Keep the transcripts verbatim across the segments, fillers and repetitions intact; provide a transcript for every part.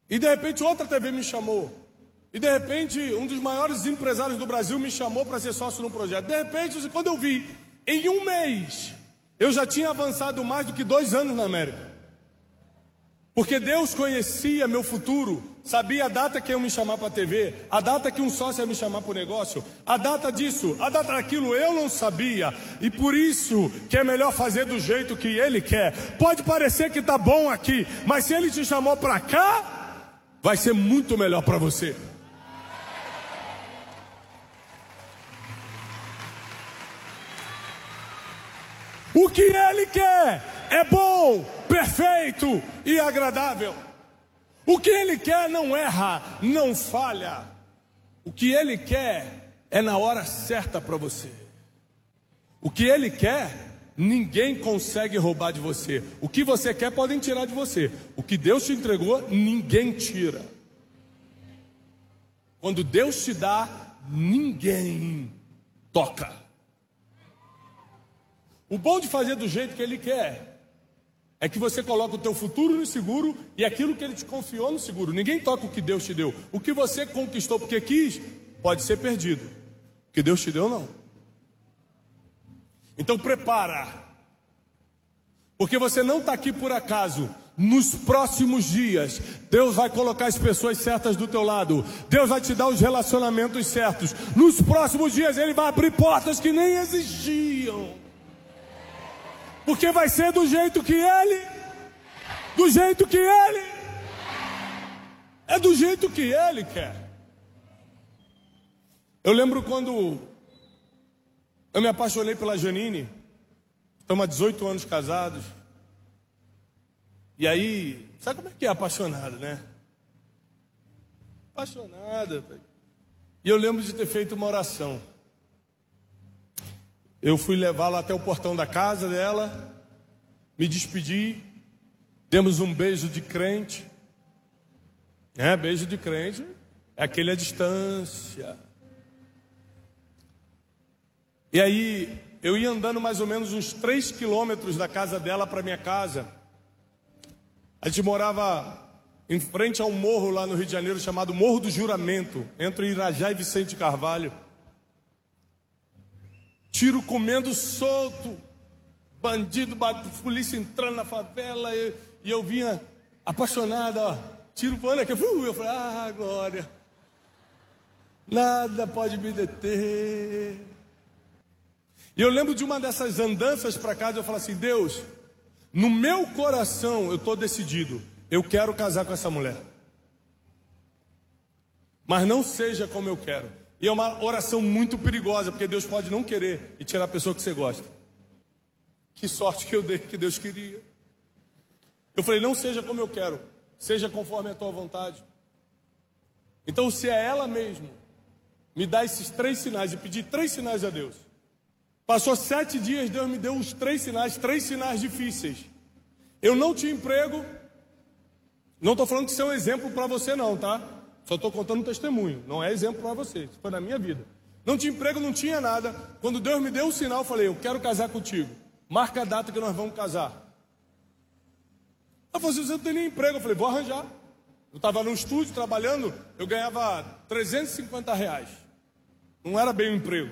E de repente outra T V me chamou. E de repente um dos maiores empresários do Brasil me chamou para ser sócio num projeto. De repente, quando eu vi, em um mês, eu já tinha avançado mais do que dois anos na América. Porque Deus conhecia meu futuro, sabia a data que ia me chamar para a T V, a data que um sócio ia me chamar para o negócio, a data disso, a data daquilo eu não sabia. E por isso que é melhor fazer do jeito que Ele quer. Pode parecer que está bom aqui, mas se Ele te chamou para cá, vai ser muito melhor para você. O que Ele quer é bom, perfeito e agradável. O que Ele quer não erra, não falha. O que Ele quer é na hora certa para você. O que Ele quer, ninguém consegue roubar de você. O que você quer, podem tirar de você. O que Deus te entregou, ninguém tira. Quando Deus te dá, ninguém toca. O bom de fazer do jeito que Ele quer é que você coloca o teu futuro no seguro e aquilo que Ele te confiou no seguro. Ninguém toca o que Deus te deu. O que você conquistou porque quis, pode ser perdido. O que Deus te deu, não. Então prepara. Porque você não está aqui por acaso. Nos próximos dias, Deus vai colocar as pessoas certas do teu lado. Deus vai te dar os relacionamentos certos. Nos próximos dias Ele vai abrir portas que nem existiam. Porque vai ser do jeito que Ele, do jeito que Ele, é do jeito que Ele quer. Eu lembro quando eu me apaixonei pela Janine, estamos há dezoito anos casados, e aí, sabe como é que é apaixonado, né? Apaixonada. E eu lembro de ter feito uma oração. Eu fui levá-la até o portão da casa dela, me despedi, demos um beijo de crente. É, beijo de crente, é aquele à distância. E aí, eu ia andando mais ou menos uns três quilômetros da casa dela para minha casa. A gente morava em frente a um morro lá no Rio de Janeiro, chamado Morro do Juramento, entre Irajá e Vicente Carvalho. Tiro comendo solto, bandido, polícia entrando na favela, e, e eu vinha apaixonado, ó, tiro voando aqui, uh, eu falei, ah, glória, nada pode me deter. E eu lembro de uma dessas andanças para casa, eu falo assim, Deus, no meu coração eu estou decidido, eu quero casar com essa mulher, mas não seja como eu quero. E é uma oração muito perigosa, porque Deus pode não querer e tirar a pessoa que você gosta. Que sorte que eu dei, que Deus queria. Eu falei, não seja como eu quero, seja conforme a tua vontade. Então, se é ela mesmo, me dá esses três sinais, e pedir três sinais a Deus. Passou sete dias, Deus me deu os três sinais, três sinais difíceis. Eu não tinha emprego, não estou falando que isso é um exemplo para você não, tá? Só estou contando um testemunho, não é exemplo para você, isso foi na minha vida. Não tinha emprego, não tinha nada. Quando Deus me deu o sinal, eu falei, eu quero casar contigo. Marca a data que nós vamos casar. Ela falou assim, você não tem nem emprego. Eu falei, vou arranjar. Eu estava no estúdio trabalhando, eu ganhava trezentos e cinquenta reais. Não era bem um emprego.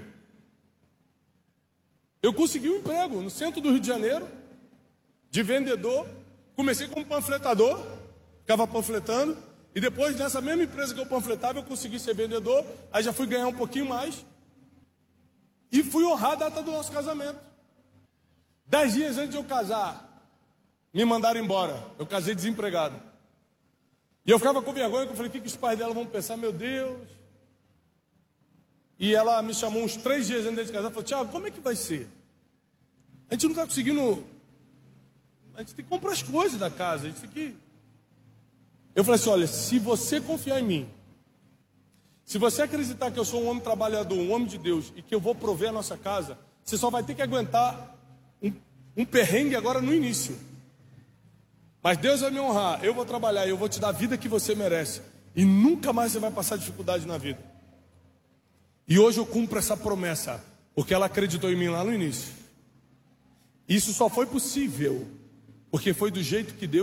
Eu consegui um emprego no centro do Rio de Janeiro, de vendedor. Comecei como panfletador, ficava panfletando. E depois, nessa mesma empresa que eu panfletava, eu consegui ser vendedor. Aí já fui ganhar um pouquinho mais. E fui honrar a data do nosso casamento. Dez dias antes de eu casar, me mandaram embora. Eu casei desempregado. E eu ficava com vergonha, eu falei, o que, que os pais dela vão pensar? Meu Deus. E ela me chamou uns três dias antes de casar. Falou, Thiago, como é que vai ser? A gente não está conseguindo... A gente tem que comprar as coisas da casa. A gente tem que... Eu falei assim, olha, se você confiar em mim, se você acreditar que eu sou um homem trabalhador, um homem de Deus, e que eu vou prover a nossa casa, você só vai ter que aguentar um, um perrengue agora no início. Mas Deus vai me honrar, eu vou trabalhar, eu vou te dar a vida que você merece. E nunca mais você vai passar dificuldade na vida. E hoje eu cumpro essa promessa, porque ela acreditou em mim lá no início. Isso só foi possível, porque foi do jeito que Deus